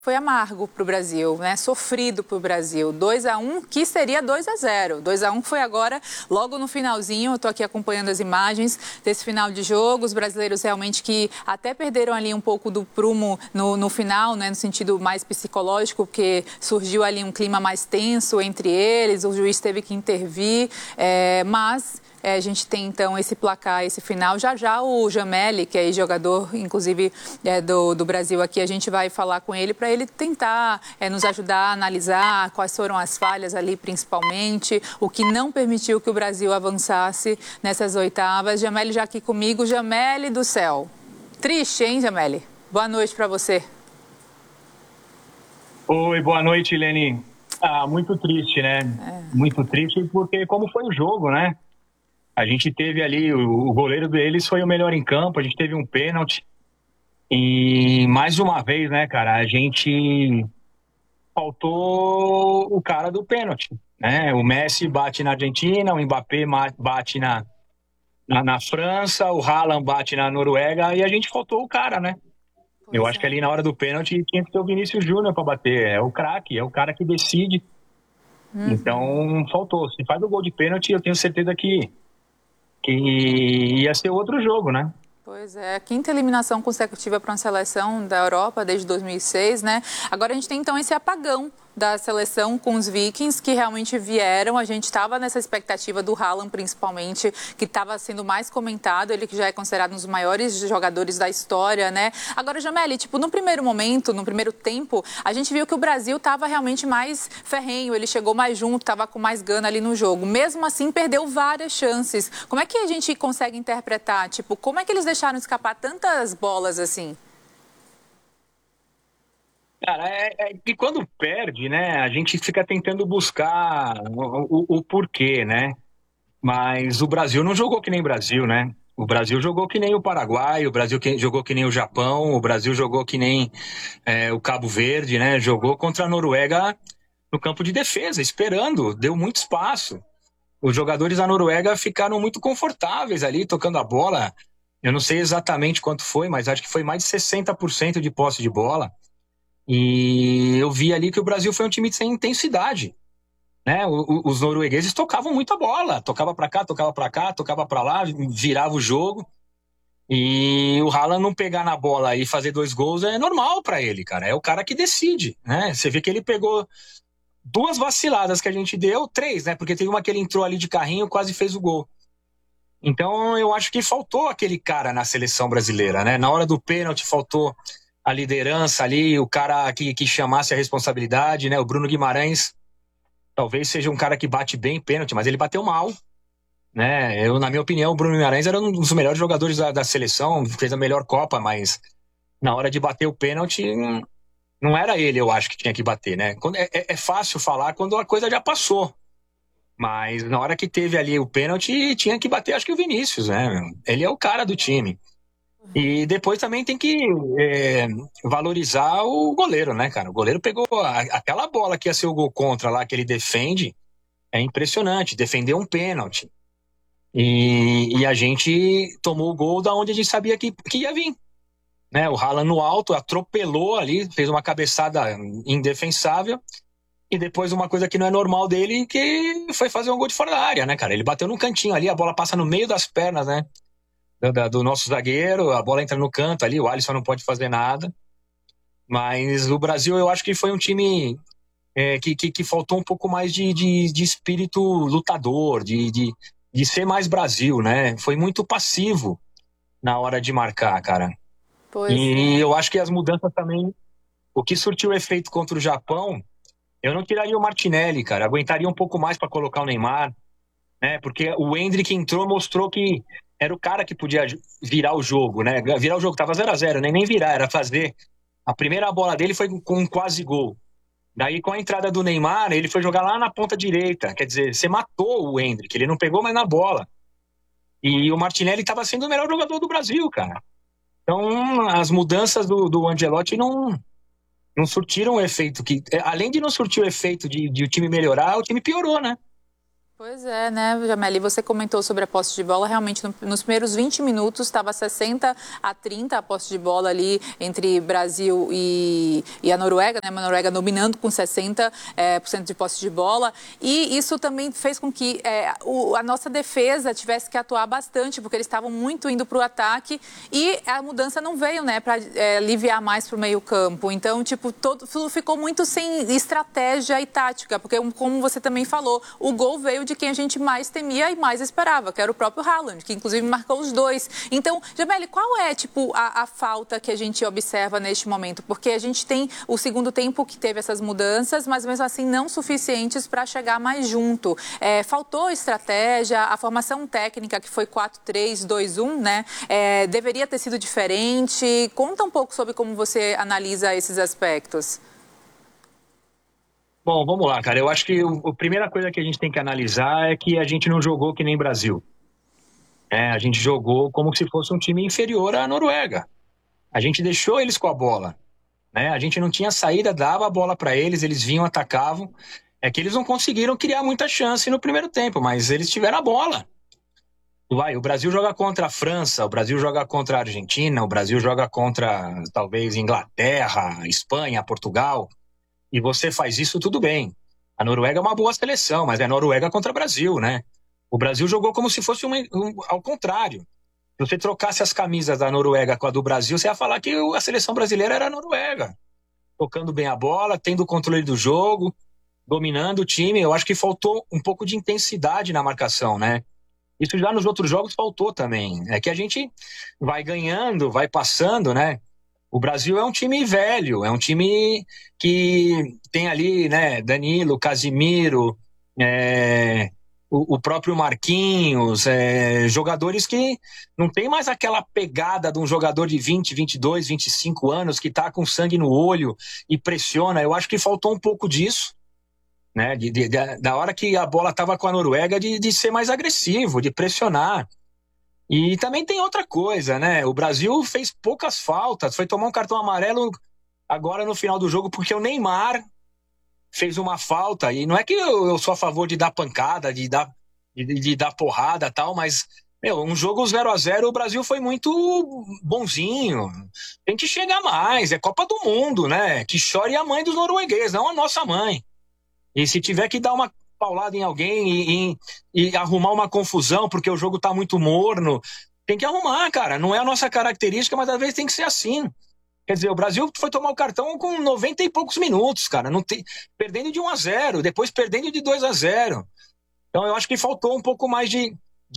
Foi amargo para o Brasil, né? Sofrido para o Brasil. 2-1, que seria 2-0. 2-1 foi agora, logo no finalzinho. Eu estou aqui acompanhando as imagens desse final de jogo. Os brasileiros realmente que até perderam ali um pouco do prumo no final, né? No sentido mais psicológico, porque surgiu ali um clima mais tenso entre eles. O juiz teve que intervir, mas... a gente tem, então, esse placar, esse final. Já o Jameli, que é jogador, inclusive, do Brasil aqui, a gente vai falar com ele para ele tentar nos ajudar a analisar quais foram as falhas ali, principalmente, o que não permitiu que o Brasil avançasse nessas oitavas. Jameli já aqui comigo. Jameli do céu. Triste, hein, Jameli? Boa noite para você. Oi, boa noite, Leni. Muito triste, né? Muito triste porque como foi o jogo, né? A gente teve ali, o goleiro deles foi o melhor em campo, a gente teve um pênalti. E mais uma vez, né, cara, a gente faltou o cara do pênalti, né? O Messi bate na Argentina, o Mbappé bate na França, o Haaland bate na Noruega e a gente faltou o cara, né? Eu acho que ali na hora do pênalti tinha que ter o Vinícius Júnior para bater. É o craque, é o cara que decide. Então, faltou. Se faz o gol de pênalti, eu tenho certeza que ia ser outro jogo, né? Pois é, a quinta eliminação consecutiva para uma seleção da Europa desde 2006, né? Agora a gente tem então esse apagão da seleção com os Vikings que realmente vieram. A gente estava nessa expectativa do Haaland, principalmente, que estava sendo mais comentado, ele que já é considerado um dos maiores jogadores da história, né? Agora, Jameli, no primeiro momento, no primeiro tempo, a gente viu que o Brasil estava realmente mais ferrenho, ele chegou mais junto, estava com mais gana ali no jogo. Mesmo assim, perdeu várias chances. Como é que a gente consegue interpretar? Como é que eles deixaram escapar tantas bolas assim? Cara, é que quando perde, né, a gente fica tentando buscar o porquê, né? Mas o Brasil não jogou que nem o Brasil, né? O Brasil jogou que nem o Paraguai, o Brasil jogou que nem o Japão, o Brasil jogou que nem o Cabo Verde, né? Jogou contra a Noruega no campo de defesa, esperando, deu muito espaço. Os jogadores da Noruega ficaram muito confortáveis ali, tocando a bola. Eu não sei exatamente quanto foi, mas acho que foi mais de 60% de posse de bola. E eu vi ali que o Brasil foi um time sem intensidade, né? Os noruegueses tocavam muita bola, tocava para cá, tocava para cá, tocava para lá, virava o jogo. E o Haaland não pegar na bola e fazer 2 gols é normal para ele, cara. É o cara que decide, né? Você vê que ele pegou 2 vaciladas que a gente deu, 3, né? Porque teve uma que ele entrou ali de carrinho, quase fez o gol. Então eu acho que faltou aquele cara na seleção brasileira, né? Na hora do pênalti faltou a liderança ali, o cara que chamasse a responsabilidade, né? O Bruno Guimarães talvez seja um cara que bate bem pênalti, mas ele bateu mal, né? Na minha opinião, o Bruno Guimarães era um dos melhores jogadores da seleção, fez a melhor Copa, mas na hora de bater o pênalti, não era ele, eu acho, que tinha que bater, né? É fácil falar quando a coisa já passou, mas na hora que teve ali o pênalti, tinha que bater, acho que o Vinícius, né? Ele é o cara do time. E depois também tem que valorizar o goleiro, né, cara? O goleiro pegou aquela bola que ia ser o gol contra lá, que ele defende, é impressionante, defendeu um pênalti. E a gente tomou o gol da onde a gente sabia que ia vir. Né? O Haaland no alto, atropelou ali, fez uma cabeçada indefensável, e depois uma coisa que não é normal dele, que foi fazer um gol de fora da área, né, cara? Ele bateu num cantinho ali, a bola passa no meio das pernas, né? Do nosso zagueiro, a bola entra no canto ali, o Alisson não pode fazer nada. Mas o Brasil, eu acho que foi um time que faltou um pouco mais de espírito lutador, de ser mais Brasil, né? Foi muito passivo na hora de marcar, cara. E eu acho que as mudanças também, o que surtiu efeito contra o Japão, eu não tiraria o Martinelli, cara. Aguentaria um pouco mais para colocar o Neymar, né? Porque o Endrick entrou, mostrou que era o cara que podia virar o jogo, né? Virar o jogo, tava 0-0, nem virar, era fazer. A primeira bola dele foi com um quase gol. Daí, com a entrada do Neymar, ele foi jogar lá na ponta direita. Quer dizer, você matou o Endrick, ele não pegou mais na bola. E o Martinelli estava sendo o melhor jogador do Brasil, cara. Então, as mudanças do Ancelotti não surtiram o efeito que... Além de não surtir o efeito de o time melhorar, o time piorou, né? Pois é, né, Jameli, você comentou sobre a posse de bola, realmente nos primeiros 20 minutos estava 60-30 a posse de bola ali entre Brasil e a Noruega, né, a Noruega dominando com 60% de posse de bola, e isso também fez com que a nossa defesa tivesse que atuar bastante, porque eles estavam muito indo para o ataque e a mudança não veio, né, para aliviar mais para o meio campo, então, tipo, tudo ficou muito sem estratégia e tática, porque como você também falou, o gol veio de quem a gente mais temia e mais esperava, que era o próprio Haaland, que inclusive marcou os dois. Então, Jameli, qual é, tipo, a falta que a gente observa neste momento? Porque a gente tem o segundo tempo que teve essas mudanças, mas mesmo assim não suficientes para chegar mais junto. Faltou estratégia, a formação técnica, que foi 4-3-2-1, né? Deveria ter sido diferente. Conta um pouco sobre como você analisa esses aspectos. Bom, vamos lá, cara. Eu acho que a primeira coisa que a gente tem que analisar é que a gente não jogou que nem Brasil. A gente jogou como se fosse um time inferior à Noruega. A gente deixou eles com a bola, né? A gente não tinha saída, dava a bola para eles, eles vinham, atacavam. É que eles não conseguiram criar muita chance no primeiro tempo, mas eles tiveram a bola. O Brasil joga contra a França, o Brasil joga contra a Argentina, o Brasil joga contra, talvez, Inglaterra, Espanha, Portugal. E você faz isso, tudo bem. A Noruega é uma boa seleção, mas é Noruega contra Brasil, né? O Brasil jogou como se fosse ao contrário. Se você trocasse as camisas da Noruega com a do Brasil, você ia falar que a seleção brasileira era a Noruega. Tocando bem a bola, tendo o controle do jogo, dominando o time. Eu acho que faltou um pouco de intensidade na marcação, né? Isso já nos outros jogos faltou também. É que a gente vai ganhando, vai passando, né? O Brasil é um time velho, é um time que tem ali, né, Danilo, Casimiro, o próprio Marquinhos, jogadores que não tem mais aquela pegada de um jogador de 20, 22, 25 anos que está com sangue no olho e pressiona. Eu acho que faltou um pouco disso, né, da hora que a bola estava com a Noruega, de ser mais agressivo, de pressionar. E também tem outra coisa, né? O Brasil fez poucas faltas, foi tomar um cartão amarelo agora no final do jogo, porque o Neymar fez uma falta. E não é que eu sou a favor de dar pancada, de dar porrada e tal, mas, um jogo 0-0, o Brasil foi muito bonzinho. Tem que chegar mais, é Copa do Mundo, né? Que chore a mãe dos noruegueses, não a nossa mãe. E se tiver que dar uma paulada em alguém e arrumar uma confusão porque o jogo tá muito morno, tem que arrumar, cara. Não é a nossa característica, mas às vezes tem que ser assim. Quer dizer, o Brasil foi tomar o cartão com 90 e poucos minutos, cara. Perdendo de 1-0, depois perdendo de 2-0. Então eu acho que faltou um pouco mais de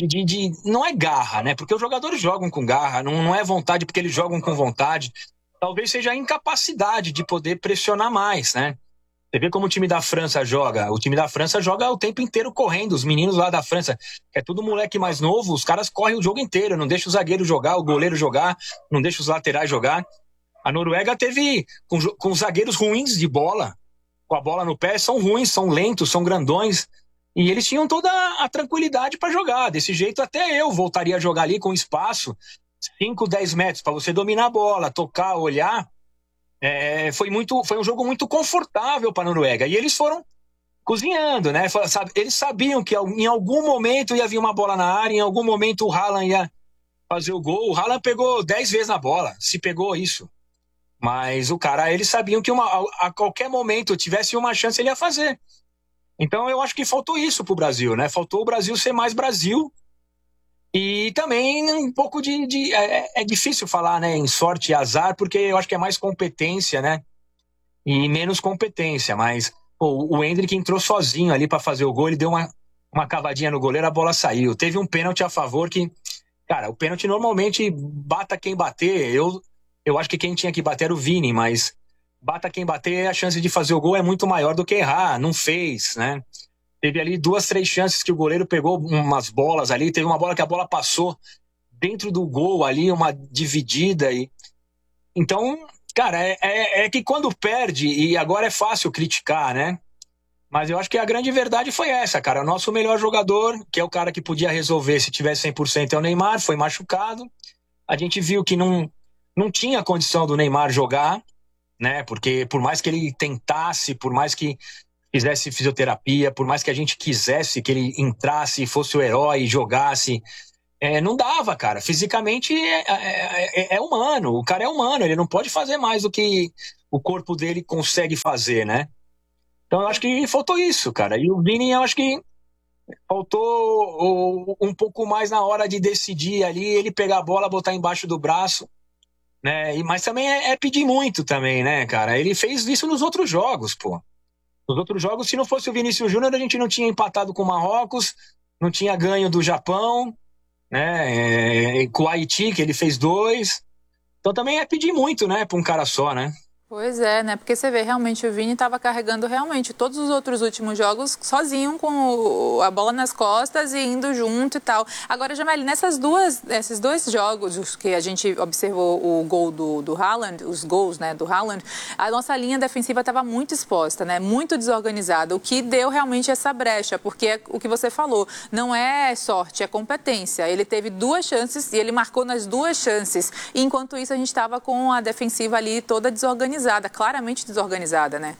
não é garra, né? Porque os jogadores jogam com garra, não é vontade porque eles jogam com vontade. Talvez seja a incapacidade de poder pressionar mais, né? Você vê como o time da França joga. O time da França joga o tempo inteiro correndo. Os meninos lá da França, que é tudo moleque mais novo, os caras correm o jogo inteiro. Não deixa o zagueiro jogar, o goleiro jogar, não deixa os laterais jogar. A Noruega teve com zagueiros ruins de bola, com a bola no pé, são ruins, são lentos, são grandões. E eles tinham toda a tranquilidade para jogar. Desse jeito até eu voltaria a jogar ali com espaço, 5, 10 metros, para você dominar a bola, tocar, olhar. Foi um jogo muito confortável para a Noruega. E eles foram cozinhando, né? Eles sabiam que em algum momento ia vir uma bola na área, em algum momento o Haaland ia fazer o gol. O Haaland pegou 10 vezes na bola, se pegou isso. Mas eles sabiam que a qualquer momento tivesse uma chance, ele ia fazer. Então eu acho que faltou isso pro Brasil, né? Faltou o Brasil ser mais Brasil. E também um pouco é difícil falar, né, em sorte e azar, porque eu acho que é mais competência, né? E menos competência. Mas o Endrick entrou sozinho ali para fazer o gol, ele deu uma cavadinha no goleiro, a bola saiu. Teve um pênalti a favor que, cara, o pênalti normalmente bata quem bater. Eu acho que quem tinha que bater era o Vini, mas bata quem bater, a chance de fazer o gol é muito maior do que errar. Não fez, né? Teve ali 2, 3 chances que o goleiro pegou umas bolas ali. Teve uma bola que a bola passou dentro do gol ali, uma dividida. Então, cara, é que quando perde, e agora é fácil criticar, né? Mas eu acho que a grande verdade foi essa, cara. O nosso melhor jogador, que é o cara que podia resolver se tivesse 100%, é o Neymar, foi machucado. A gente viu que não tinha condição do Neymar jogar, né? Porque por mais que ele tentasse, por mais que fizesse fisioterapia, por mais que a gente quisesse que ele entrasse, fosse o herói, jogasse, não dava, cara. Fisicamente é humano, o cara é humano, ele não pode fazer mais do que o corpo dele consegue fazer, né? Então eu acho que faltou isso, cara. E o Vini, eu acho que faltou um pouco mais na hora de decidir ali, ele pegar a bola, botar embaixo do braço, né? Mas também é pedir muito também, né, cara? Ele fez isso nos outros jogos, pô. Nos outros jogos, se não fosse o Vinícius Júnior, a gente não tinha empatado com o Marrocos, não tinha ganho do Japão, né? Com o Haiti, que ele fez 2. Então também é pedir muito, né, para um cara só, né? Pois é, né? Porque você vê, realmente, o Vini estava carregando realmente todos os outros últimos jogos sozinho, com a bola nas costas e indo junto e tal. Agora, Jameli, nesses dois jogos que a gente observou o gol do Haaland, os gols, né, do Haaland, a nossa linha defensiva estava muito exposta, né? Muito desorganizada, o que deu realmente essa brecha, porque é o que você falou, não é sorte, é competência. Ele teve 2 chances e ele marcou nas 2 chances. E, enquanto isso, a gente estava com a defensiva ali toda desorganizada, claramente desorganizada, né?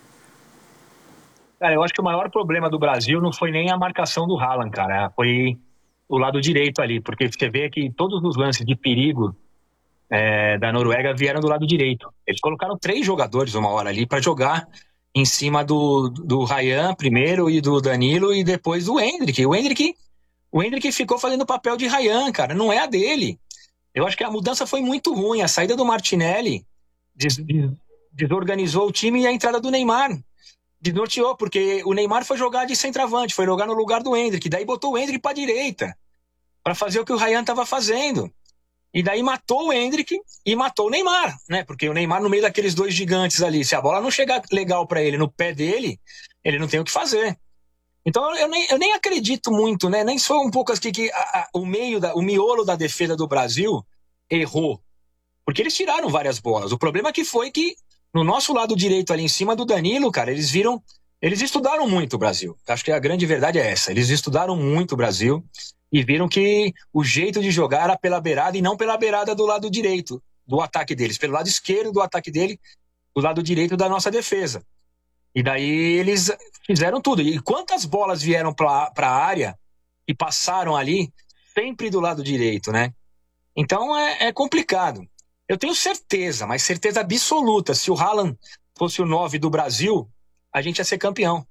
Cara, eu acho que o maior problema do Brasil não foi nem a marcação do Haaland, cara. Foi o lado direito ali, porque você vê que todos os lances de perigo da Noruega vieram do lado direito. Eles colocaram 3 jogadores uma hora ali para jogar em cima do Ryan primeiro e do Danilo e depois do Endrick. O Endrick ficou fazendo o papel de Ryan, cara. Não é a dele. Eu acho que a mudança foi muito ruim. A saída do Martinelli desorganizou o time e a entrada do Neymar desnorteou, porque o Neymar foi jogar de centroavante, foi jogar no lugar do Endrick, daí botou o Endrick para direita, para fazer o que o Ryan estava fazendo. E daí matou o Endrick e matou o Neymar, né? Porque o Neymar, no meio daqueles 2 gigantes ali, se a bola não chegar legal para ele no pé dele, ele não tem o que fazer. Então eu nem acredito muito, né? Nem sou um pouco assim que o miolo da defesa do Brasil errou. Porque eles tiraram várias bolas. O problema que foi que no nosso lado direito ali em cima do Danilo, cara, eles estudaram muito o Brasil. Acho que a grande verdade é essa. Eles estudaram muito o Brasil e viram que o jeito de jogar era pela beirada e não pela beirada do lado direito do ataque deles, pelo lado esquerdo do ataque dele, do lado direito da nossa defesa. E daí eles fizeram tudo. E quantas bolas vieram para a área e passaram ali sempre do lado direito, né? Então é complicado. Eu tenho certeza, mas certeza absoluta, se o Haaland fosse o 9 do Brasil, a gente ia ser campeão.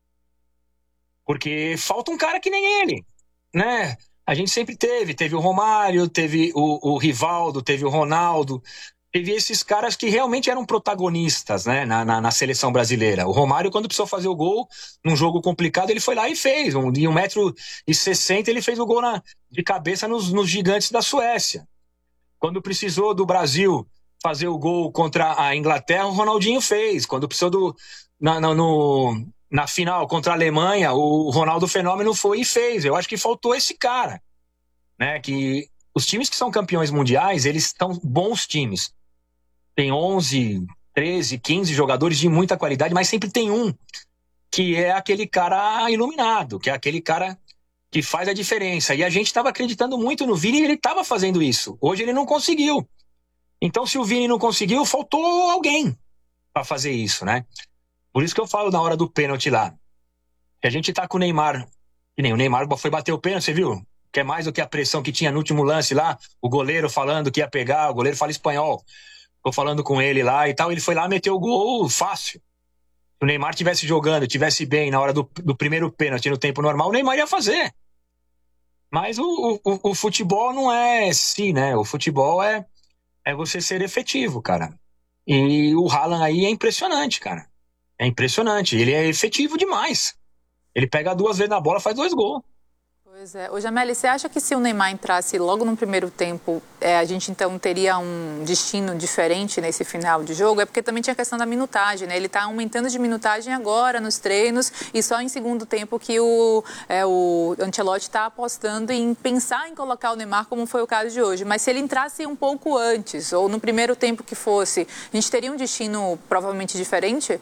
Porque falta um cara que nem ele, né? A gente sempre teve o Romário, teve o Rivaldo, teve o Ronaldo, teve esses caras que realmente eram protagonistas, né, na seleção brasileira. O Romário, quando precisou fazer o gol num jogo complicado, ele foi lá e fez. De 1,60 m ele fez o gol de cabeça nos gigantes da Suécia. Quando precisou do Brasil fazer o gol contra a Inglaterra, o Ronaldinho fez. Quando precisou na final contra a Alemanha, o Ronaldo Fenômeno foi e fez. Eu acho que faltou esse cara, né? Que os times que são campeões mundiais, eles estão bons times. Tem 11, 13, 15 jogadores de muita qualidade, mas sempre tem um que é aquele cara iluminado, que é aquele cara que faz a diferença. E a gente estava acreditando muito no Vini e ele estava fazendo isso. Hoje ele não conseguiu. Então, se o Vini não conseguiu, faltou alguém para fazer isso, né? Por isso que eu falo na hora do pênalti lá. Que a gente tá com o Neymar, que nem o Neymar foi bater o pênalti, você viu? Que é mais do que a pressão que tinha no último lance lá, o goleiro falando que ia pegar, o goleiro fala espanhol. Ficou falando com ele lá e tal, ele foi lá e meteu o gol fácil. Se o Neymar estivesse jogando, estivesse bem na hora do primeiro pênalti no tempo normal, o Neymar ia fazer. Mas o futebol não é si, né? O futebol é você ser efetivo, cara. E o Haaland aí é impressionante, cara. É impressionante. Ele é efetivo demais. Ele pega 2 vezes na bola, faz 2 gols. Pois é. Ô, Jameli, você acha que se o Neymar entrasse logo no primeiro tempo, a gente então teria um destino diferente nesse final de jogo? É porque também tinha a questão da minutagem, né? Ele está aumentando de minutagem agora nos treinos e só em segundo tempo que o Ancelotti está apostando em pensar em colocar o Neymar, como foi o caso de hoje. Mas se ele entrasse um pouco antes, ou no primeiro tempo que fosse, a gente teria um destino provavelmente diferente?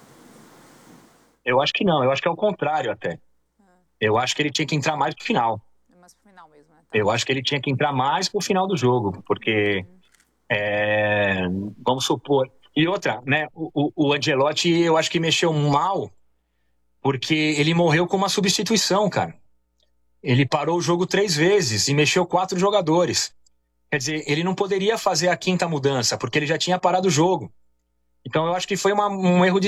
Eu acho que não. Eu acho que é o contrário até. Eu acho que ele tinha que entrar mais pro final. Mais pro final mesmo, né? Eu acho que ele tinha que entrar mais pro final do jogo, porque vamos supor. E outra, né? O Ancelotti, eu acho que mexeu mal porque ele morreu com uma substituição, cara. Ele parou o jogo 3 vezes e mexeu 4 jogadores. Quer dizer, ele não poderia fazer a quinta mudança, porque ele já tinha parado o jogo. Então eu acho que foi um erro de